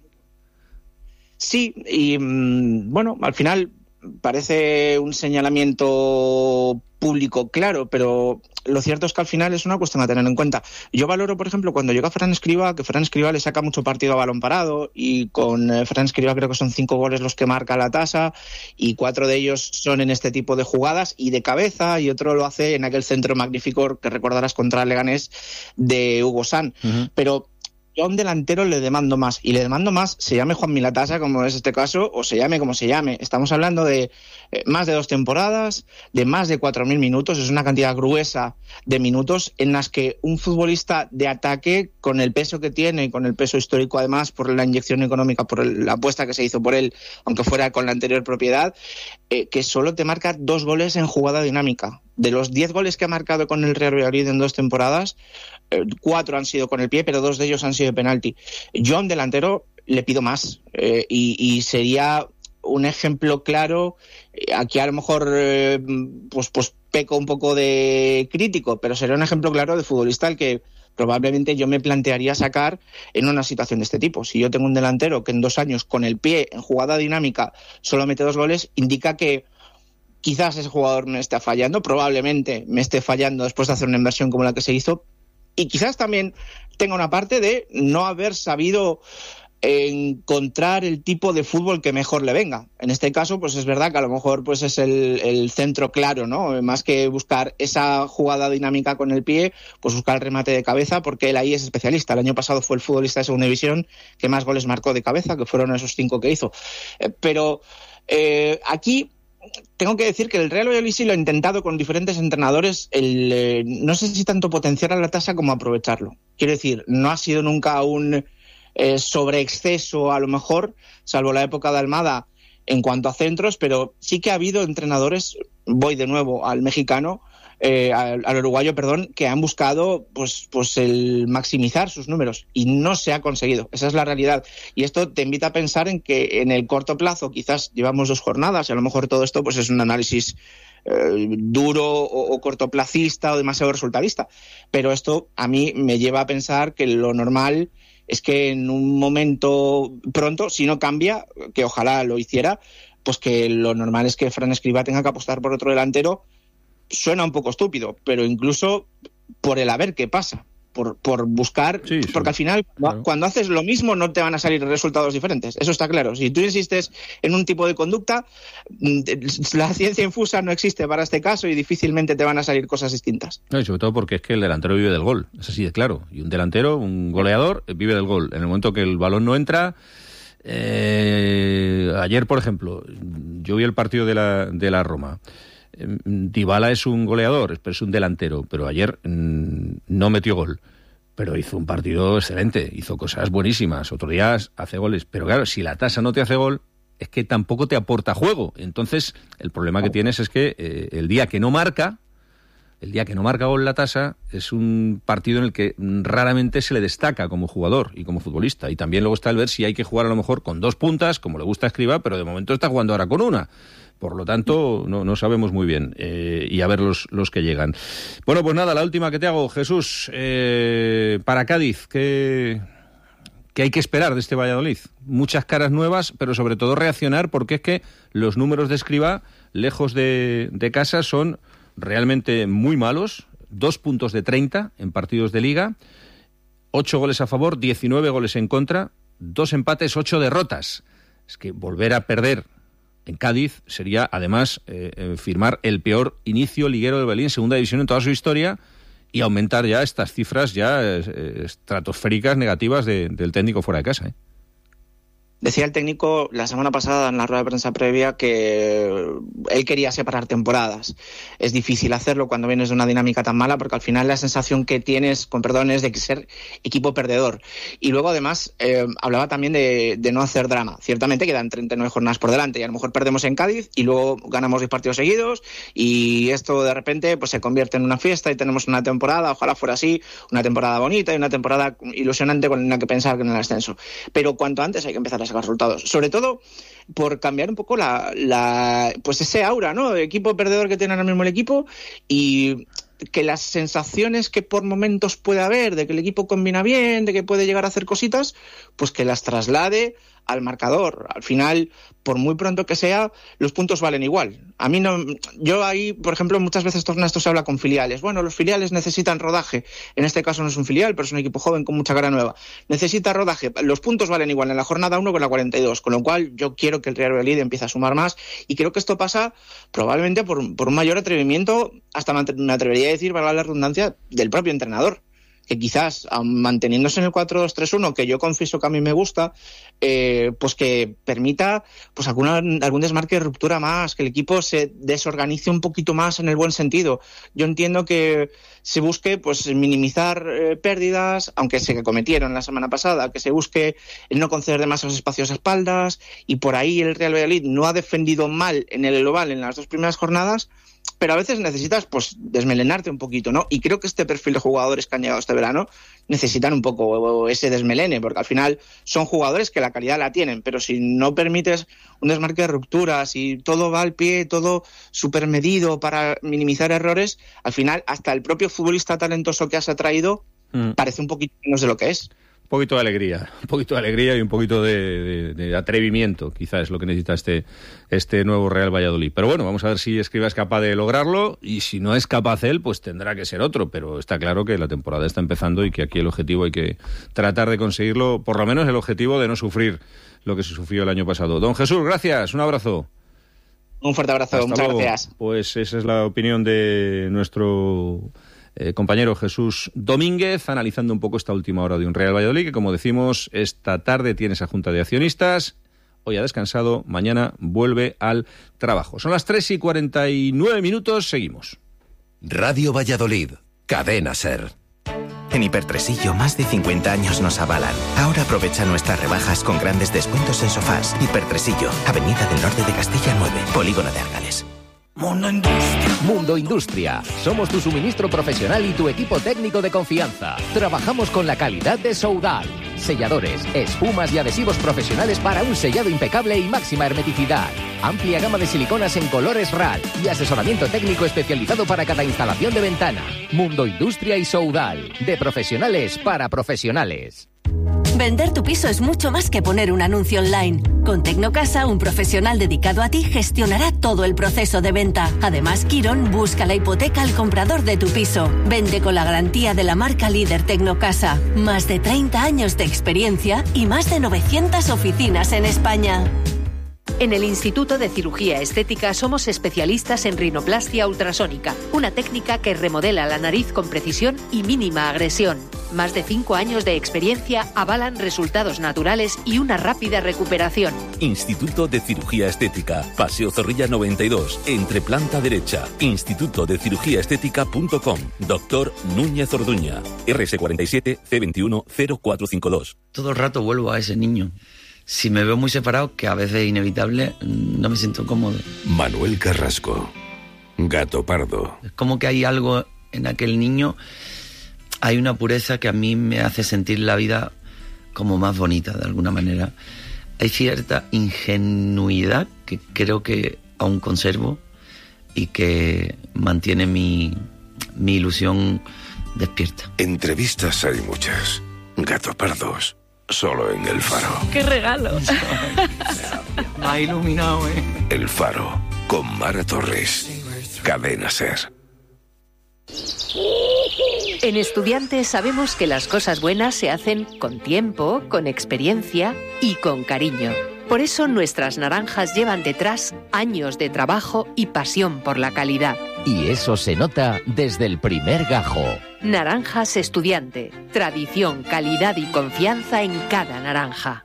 Sí, y bueno, al final parece un señalamiento público claro, pero lo cierto es que al final es una cuestión a tener en cuenta. Yo valoro, por ejemplo, cuando llega Fran Escribá, que Fran Escribá le saca mucho partido a balón parado, y con Fran Escribá creo que son 5 goles los que marca la tasa, y 4 de ellos son en este tipo de jugadas y de cabeza, y otro lo hace en aquel centro magnífico que recordarás contra Leganés de Hugo San. Pero yo a un delantero le demando más, y le demando más, se llame Juan Milatasa, como es este caso, o se llame como se llame. Estamos hablando de más de 2 temporadas, de más de 4.000 minutos, es una cantidad gruesa de minutos en las que un futbolista de ataque, con el peso que tiene y con el peso histórico además por la inyección económica, por la apuesta que se hizo por él, aunque fuera con la anterior propiedad, que solo te marca 2 goles en jugada dinámica. De los 10 goles que ha marcado con el Real Valladolid en 2 temporadas, 4 han sido con el pie, pero 2 de ellos han sido de penalti. Yo a un delantero le pido más, y sería un ejemplo claro. Aquí a lo mejor pues peco un poco de crítico, pero sería un ejemplo claro de futbolista al que probablemente yo me plantearía sacar en una situación de este tipo. Si yo tengo un delantero que en 2 años con el pie en jugada dinámica solo mete 2 goles, indica que quizás ese jugador me esté fallando, probablemente me esté fallando después de hacer una inversión como la que se hizo, y quizás también tenga una parte de no haber sabido encontrar el tipo de fútbol que mejor le venga. En este caso, pues es verdad que a lo mejor pues es el centro claro, ¿no? Más que buscar esa jugada dinámica con el pie, pues buscar el remate de cabeza, porque él ahí es especialista. El año pasado fue el futbolista de segunda división que más goles marcó de cabeza, que fueron esos 5 que hizo. Pero aquí tengo que decir que el Real Valladolid sí lo ha intentado con diferentes entrenadores, no sé si tanto potenciar a Latasa como aprovecharlo. Quiero decir, no ha sido nunca un sobreexceso, a lo mejor, salvo la época de Almada en cuanto a centros, pero sí que ha habido entrenadores, voy de nuevo al mexicano, al uruguayo, perdón, que han buscado pues el maximizar sus números, y no se ha conseguido. Esa es la realidad, y esto te invita a pensar en que en el corto plazo, quizás llevamos 2 jornadas y a lo mejor todo esto pues es un análisis duro o cortoplacista o demasiado resultadista, pero esto a mí me lleva a pensar que lo normal es que en un momento pronto, si no cambia, que ojalá lo hiciera, pues que lo normal es que Fran Escribá tenga que apostar por otro delantero. Suena un poco estúpido, pero incluso por el a ver qué pasa, por buscar, sí. Porque al final cuando haces lo mismo no te van a salir resultados diferentes, eso está claro. Si tú insistes en un tipo de conducta, la ciencia infusa no existe para este caso y difícilmente te van a salir cosas distintas. No, y sobre todo porque es que el delantero vive del gol, es así de claro, y un delantero, un goleador, vive del gol. En el momento que el balón no entra, ayer por ejemplo, yo vi el partido de la Roma. Dybala es un goleador, pero es un delantero, pero ayer no metió gol, pero hizo un partido excelente, hizo cosas buenísimas. Otro día hace goles, pero claro, si Latasa no te hace gol, es que tampoco te aporta juego. Entonces el problema que tienes es que el día que no marca gol Latasa, es un partido en el que raramente se le destaca como jugador y como futbolista. Y también luego está el ver si hay que jugar a lo mejor con 2 puntas, como le gusta a Escribá, pero de momento está jugando ahora con una. Por lo tanto, no sabemos muy bien. Y a ver los que llegan. Bueno, pues nada, la última que te hago, Jesús. Para Cádiz, ¿qué hay que esperar de este Valladolid? Muchas caras nuevas, pero sobre todo reaccionar, porque es que los números de Escribá, lejos de casa, son realmente muy malos. 2 puntos de 30 en partidos de Liga, 8 goles a favor, 19 goles en contra, 2 empates, 8 derrotas. Es que volver a perder en Cádiz sería, además, firmar el peor inicio liguero del Valladolid en segunda división en toda su historia, y aumentar ya estas cifras ya estratosféricas negativas del técnico fuera de casa. Decía el técnico la semana pasada en la rueda de prensa previa que él quería separar temporadas. Es difícil hacerlo cuando vienes de una dinámica tan mala, porque al final la sensación que tienes, con perdón, es de ser equipo perdedor. Y luego además hablaba también de no hacer drama. Ciertamente quedan 39 jornadas por delante y a lo mejor perdemos en Cádiz y luego ganamos 10 partidos seguidos y esto de repente pues se convierte en una fiesta y tenemos una temporada, ojalá fuera así, una temporada bonita y una temporada ilusionante con la que pensar que en el ascenso. Pero cuanto antes hay que empezar a sacar resultados, sobre todo por cambiar un poco pues ese aura, ¿no?, de equipo perdedor que tiene ahora mismo el equipo, y que las sensaciones que por momentos puede haber de que el equipo combina bien, de que puede llegar a hacer cositas, pues que las traslade al marcador. Al final, por muy pronto que sea, los puntos valen igual. A mí no, yo ahí, por ejemplo, muchas veces esto se habla con filiales. Bueno, los filiales necesitan rodaje. En este caso no es un filial, pero es un equipo joven con mucha cara nueva. Necesita rodaje. Los puntos valen igual en la jornada 1 que en la 42, con lo cual yo quiero que el Real Valladolid empiece a sumar más, y creo que esto pasa probablemente por un mayor atrevimiento, hasta me atrevería a decir, valga la redundancia, del propio entrenador, que quizás, manteniéndose en el 4-2-3-1, que yo confieso que a mí me gusta, pues que permita pues algún desmarque de ruptura más, que el equipo se desorganice un poquito más en el buen sentido. Yo entiendo que se busque pues minimizar pérdidas, aunque se cometieron la semana pasada, que se busque el no conceder demasiados espacios a espaldas, y por ahí el Real Valladolid no ha defendido mal en el global en las 2 primeras jornadas, pero a veces necesitas pues desmelenarte un poquito, ¿no? Y creo que este perfil de jugadores que han llegado este verano necesitan un poco ese desmelene, porque al final son jugadores que la calidad la tienen, pero si no permites un desmarque de rupturas y todo va al pie, todo súper medido para minimizar errores, al final hasta el propio futbolista talentoso que has atraído parece un poquito menos de lo que es. Un poquito de alegría y un poquito de atrevimiento, quizás es lo que necesita este nuevo Real Valladolid. Pero bueno, vamos a ver si Escribá es capaz de lograrlo, y si no es capaz él, pues tendrá que ser otro. Pero está claro que la temporada está empezando y que aquí el objetivo hay que tratar de conseguirlo, por lo menos el objetivo de no sufrir lo que se sufrió el año pasado. Don Jesús, gracias, un abrazo. Un fuerte abrazo, hasta muchas luego. Gracias. Pues esa es la opinión de nuestro compañero Jesús Domínguez, analizando un poco esta última hora de un Real Valladolid que, como decimos, esta tarde tiene esa junta de accionistas. Hoy ha descansado, mañana vuelve al trabajo. Son las 3:49, seguimos. Radio Valladolid, Cadena SER. En Hipertresillo, más de 50 años nos avalan. Ahora aprovecha nuestras rebajas con grandes descuentos en sofás. Hipertresillo, Avenida del Norte de Castilla 9, Polígono de Argales. Mundo Industria. Mundo Industria. Somos tu suministro profesional y tu equipo técnico de confianza. Trabajamos con la calidad de Soudal. Selladores, espumas y adhesivos profesionales para un sellado impecable y máxima hermeticidad. Amplia gama de siliconas en colores RAL y asesoramiento técnico especializado para cada instalación de ventana. Mundo Industria y Soudal. De profesionales para profesionales. Vender tu piso es mucho más que poner un anuncio online. Con Tecnocasa, un profesional dedicado a ti gestionará todo el proceso de venta. Además, Quirón busca la hipoteca al comprador de tu piso. Vende con la garantía de la marca líder Tecnocasa. Más de 30 años de experiencia y más de 900 oficinas en España. En el Instituto de Cirugía Estética somos especialistas en rinoplastia ultrasónica, una técnica que remodela la nariz con precisión y mínima agresión. Más de 5 años de experiencia avalan resultados naturales y una rápida recuperación. Instituto de Cirugía Estética, Paseo Zorrilla 92, entre planta derecha. institutodecirugíaestética.com. Doctor Núñez Orduña, RS47 C21 0452. Todo el rato vuelvo a ese niño. Si me veo muy separado, que a veces es inevitable, no me siento cómodo. Manuel Carrasco, Gato Pardo. Es como que hay algo en aquel niño, hay una pureza que a mí me hace sentir la vida como más bonita, de alguna manera. Hay cierta ingenuidad que creo que aún conservo y que mantiene mi ilusión despierta. Entrevistas hay muchas. Gato Pardos. Solo en El Faro. ¡Qué regalo! Me ha iluminado, El Faro, con Mara Torres. Cadena SER. En Estudiantes sabemos que las cosas buenas se hacen con tiempo, con experiencia y con cariño. Por eso nuestras naranjas llevan detrás años de trabajo y pasión por la calidad. Y eso se nota desde el primer gajo. Naranjas Estudiante. Tradición, calidad y confianza en cada naranja.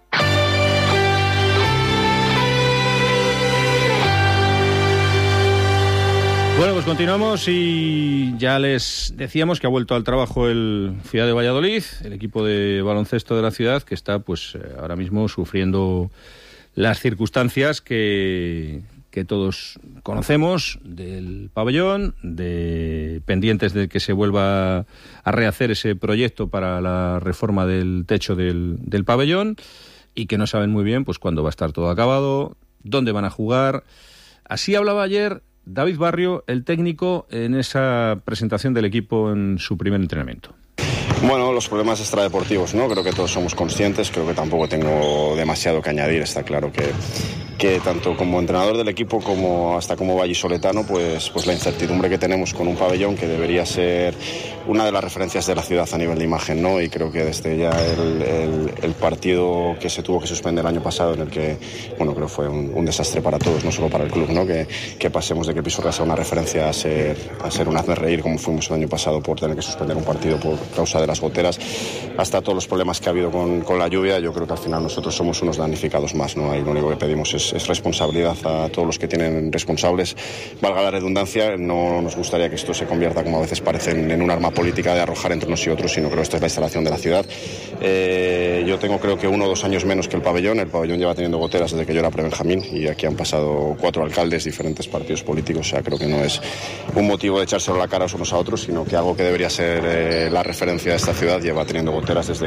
Bueno, pues continuamos y ya les decíamos que ha vuelto al trabajo el Ciudad de Valladolid, el equipo de baloncesto de la ciudad, que está pues ahora mismo sufriendo las circunstancias que todos conocemos del pabellón, de pendientes de que se vuelva a rehacer ese proyecto para la reforma del techo del pabellón, y que no saben muy bien pues cuándo va a estar todo acabado, dónde van a jugar. Así hablaba ayer David Barrio, el técnico, en esa presentación del equipo en su primer entrenamiento. Bueno, los problemas extradeportivos, ¿no? Creo que todos somos conscientes, creo que tampoco tengo demasiado que añadir. Está claro que tanto como entrenador del equipo como hasta como vallisoletano, pues la incertidumbre que tenemos con un pabellón que debería ser una de las referencias de la ciudad a nivel de imagen, ¿no? Y creo que desde ya el partido que se tuvo que suspender el año pasado, en el que, bueno, creo que fue un desastre para todos, no solo para el club, ¿no? Que pasemos de que Pisuerga sea una referencia a ser un hazme reír como fuimos el año pasado por tener que suspender un partido por causa de la las goteras, hasta todos los problemas que ha habido con la lluvia. Yo creo que al final nosotros somos unos damnificados más, ¿no? Ahí lo único que pedimos es responsabilidad a todos los que tienen responsables. Valga la redundancia, no nos gustaría que esto se convierta, como a veces parece, en un arma política de arrojar entre unos y otros, sino que esta es la instalación de la ciudad. Yo tengo creo que 1 o 2 años menos que el pabellón lleva teniendo goteras desde que yo era prebenjamín, y aquí han pasado 4 alcaldes, diferentes partidos políticos. O sea, creo que no es un motivo de echárselo a la cara unos a otros, sino que algo que debería ser la referencia de esta ciudad lleva teniendo goteras desde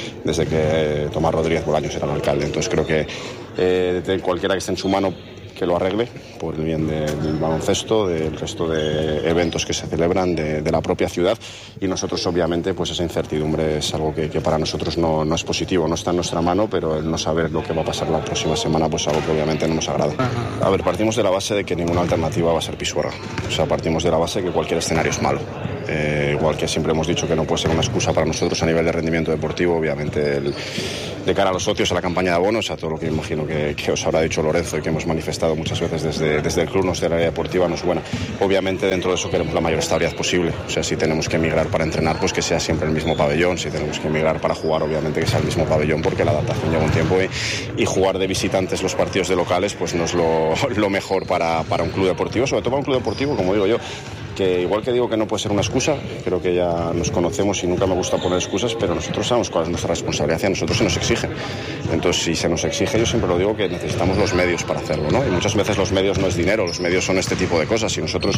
que Tomás Rodríguez Bolaños era el alcalde. Entonces creo que de cualquiera que esté en su mano que lo arregle, por el bien del baloncesto, del resto de eventos que se celebran, de la propia ciudad. Y nosotros, obviamente, pues esa incertidumbre es algo que para nosotros no es positivo, no está en nuestra mano, pero el no saber lo que va a pasar la próxima semana, pues algo que obviamente no nos agrada. A ver, partimos de la base de que ninguna alternativa va a ser Pisuerga. O sea, partimos de la base de que cualquier escenario es malo. Igual que siempre hemos dicho que no puede ser una excusa para nosotros a nivel de rendimiento deportivo, obviamente de cara a los socios, a la campaña de abonos, a todo lo que imagino que os habrá dicho Lorenzo y que hemos manifestado muchas veces desde el club, desde el área deportiva, no es buena. Obviamente dentro de eso queremos la mayor estabilidad posible. O sea, si tenemos que emigrar para entrenar, pues que sea siempre el mismo pabellón. Si tenemos que emigrar para jugar, obviamente que sea el mismo pabellón, porque la adaptación lleva un tiempo y jugar de visitantes los partidos de locales pues no es lo mejor para un club deportivo, sobre todo para un club deportivo, como digo yo, que igual que digo que no puede ser una excusa, creo que ya nos conocemos y nunca me gusta poner excusas, pero nosotros sabemos cuál es nuestra responsabilidad y a nosotros se nos exige. Entonces, si se nos exige, yo siempre lo digo que necesitamos los medios para hacerlo, ¿no? Y muchas veces los medios no es dinero, los medios son este tipo de cosas. Si nosotros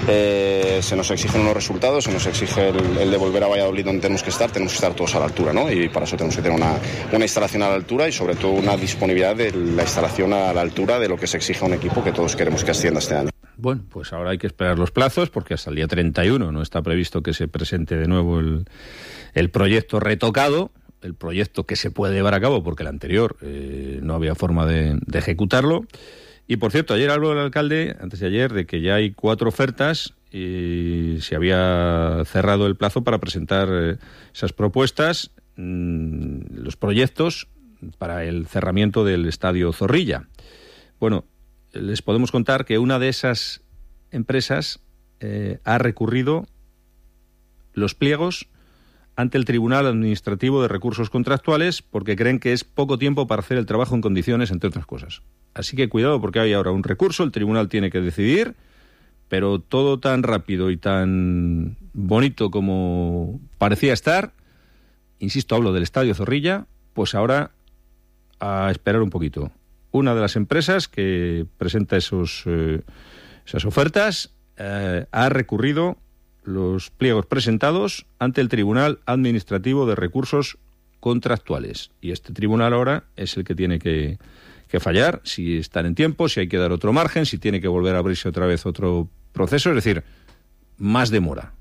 se nos exigen unos resultados, se nos exige el de volver a Valladolid donde tenemos que estar todos a la altura, ¿no? Y para eso tenemos que tener una instalación a la altura y sobre todo una disponibilidad de la instalación a la altura de lo que se exige a un equipo que todos queremos que ascienda este año. Bueno, pues ahora hay que esperar los plazos porque hasta el día 31 no está previsto que se presente de nuevo el proyecto retocado, el proyecto que se puede llevar a cabo porque el anterior no había forma de ejecutarlo. Y por cierto, ayer habló el alcalde, antes de ayer, de que ya hay 4 ofertas y se había cerrado el plazo para presentar esas propuestas, los proyectos para el cerramiento del Estadio Zorrilla. Bueno, les podemos contar que una de esas empresas ha recurrido los pliegos ante el Tribunal Administrativo de Recursos Contractuales porque creen que es poco tiempo para hacer el trabajo en condiciones, entre otras cosas. Así que cuidado porque hay ahora un recurso, el tribunal tiene que decidir, pero todo tan rápido y tan bonito como parecía estar, insisto, hablo del Estadio Zorrilla, pues ahora a esperar un poquito. Una de las empresas que presenta esas ofertas ha recurrido los pliegos presentados ante el Tribunal Administrativo de Recursos Contractuales. Y este tribunal ahora es el que tiene que fallar, si están en tiempo, si hay que dar otro margen, si tiene que volver a abrirse otra vez otro proceso. Es decir, más demora,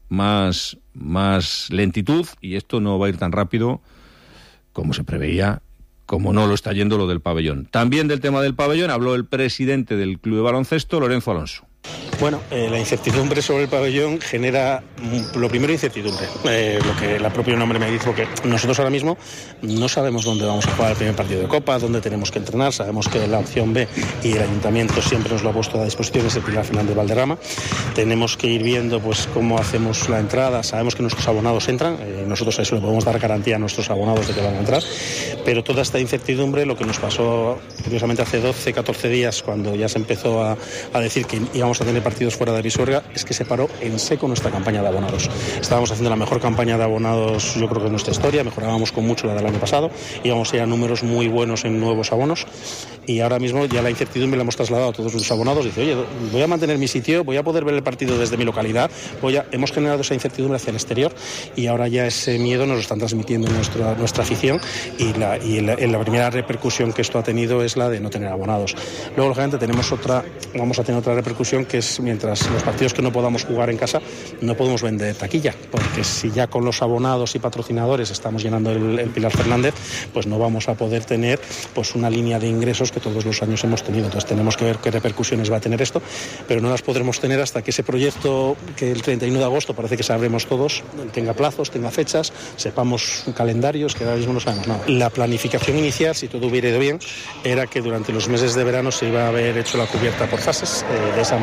más lentitud, y esto no va a ir tan rápido como se preveía, como no lo está yendo lo del pabellón. También del tema del pabellón habló el presidente del Club de Baloncesto, Lorenzo Alonso. Bueno, la incertidumbre sobre el pabellón genera, lo primero, incertidumbre. Lo que el propio nombre me dice, porque nosotros ahora mismo no sabemos dónde vamos a jugar el primer partido de Copa, dónde tenemos que entrenar. Sabemos que la opción B, y el Ayuntamiento siempre nos lo ha puesto a disposición, es el Pilar Fernández Valderrama. Tenemos que ir viendo pues cómo hacemos la entrada. Sabemos que nuestros abonados entran, nosotros a eso le podemos dar garantía a nuestros abonados de que van a entrar, pero toda esta incertidumbre, lo que nos pasó curiosamente hace 12, 14 días, cuando ya se empezó a decir que íbamos a tener partidos fuera de Pisuerga, es que se paró en seco nuestra campaña de abonados. Estábamos haciendo la mejor campaña de abonados, yo creo que en nuestra historia, mejorábamos con mucho la del año pasado, íbamos a ir a números muy buenos en nuevos abonos, y ahora mismo ya la incertidumbre la hemos trasladado a todos los abonados. Dice, oye, voy a mantener mi sitio, voy a poder ver el partido desde mi localidad, hemos generado esa incertidumbre hacia el exterior, y ahora ya ese miedo nos lo están transmitiendo nuestra afición, y la primera repercusión que esto ha tenido es la de no tener abonados. Luego, lógicamente, vamos a tener otra repercusión, que es mientras los partidos que no podamos jugar en casa, no podemos vender taquilla, porque si ya con los abonados y patrocinadores estamos llenando el Pilar Fernández, pues no vamos a poder tener pues una línea de ingresos que todos los años hemos tenido. Entonces tenemos que ver qué repercusiones va a tener esto, pero no las podremos tener hasta que ese proyecto, que el 31 de agosto parece que sabremos todos, tenga plazos, tenga fechas, sepamos calendarios, que ahora mismo no sabemos nada. La planificación inicial, si todo hubiera ido bien, era que durante los meses de verano se iba a haber hecho la cubierta por fases. De esa manera empezaban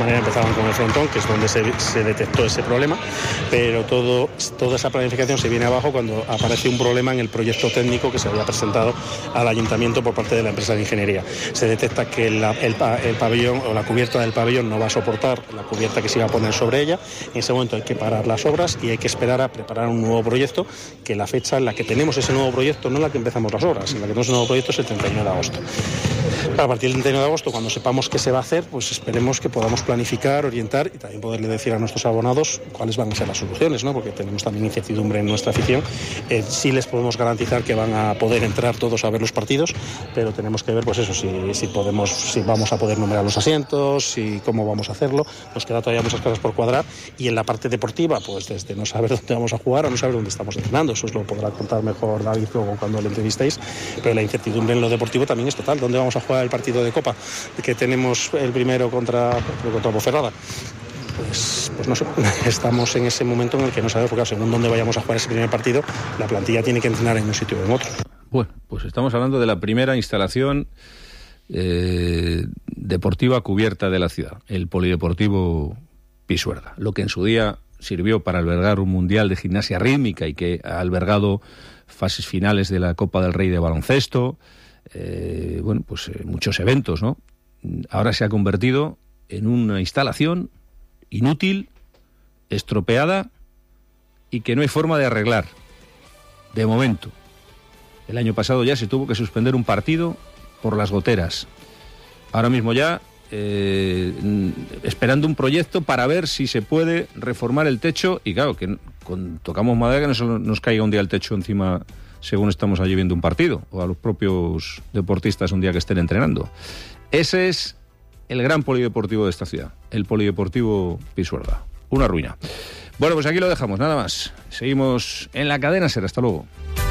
estaban con el frontón, que es donde se detectó ese problema, pero toda esa planificación se viene abajo cuando aparece un problema en el proyecto técnico que se había presentado al ayuntamiento por parte de la empresa de ingeniería. Se detecta que el pabellón o la cubierta del pabellón no va a soportar la cubierta que se iba a poner sobre ella. En ese momento hay que parar las obras y hay que esperar a preparar un nuevo proyecto, que la fecha en la que tenemos ese nuevo proyecto, no en la que empezamos las obras, en la que tenemos el nuevo proyecto es el 31 de agosto. A partir del 31 de agosto, cuando sepamos qué se va a hacer, pues esperemos que podamos planificar, orientar y también poderle decir a nuestros abonados cuáles van a ser las soluciones, ¿no? Porque tenemos también incertidumbre en nuestra afición. Sí les podemos garantizar que van a poder entrar todos a ver los partidos, pero tenemos que ver, pues eso, si vamos a poder numerar los asientos, cómo vamos a hacerlo. Nos queda todavía muchas cosas por cuadrar, y en la parte deportiva, pues desde no saber dónde vamos a jugar a no saber dónde estamos entrenando. Eso os lo podrá contar mejor David luego cuando le entrevistéis, pero la incertidumbre en lo deportivo también es total. ¿Dónde vamos a jugar el partido de Copa que tenemos el primero contra Ponferrada? Pues no sé, estamos en ese momento en el que no sabemos, porque según dónde vayamos a jugar ese primer partido, la plantilla tiene que entrenar en un sitio o en otro. Bueno, pues estamos hablando de la primera instalación deportiva cubierta de la ciudad, el Polideportivo Pisuerga, lo que en su día sirvió para albergar un mundial de gimnasia rítmica y que ha albergado fases finales de la Copa del Rey de baloncesto, muchos eventos, ¿no? Ahora se ha convertido en una instalación inútil, estropeada y que no hay forma de arreglar, de momento. El año pasado ya se tuvo que suspender un partido por las goteras. Ahora mismo ya esperando un proyecto para ver si se puede reformar el techo, y claro, que tocamos madera que no nos caiga un día el techo encima según estamos allí viendo un partido, o a los propios deportistas un día que estén entrenando. Ese es el gran polideportivo de esta ciudad, el Polideportivo Pisuerga. Una ruina. Bueno, pues aquí lo dejamos, nada más. Seguimos en la cadena SER. Hasta luego.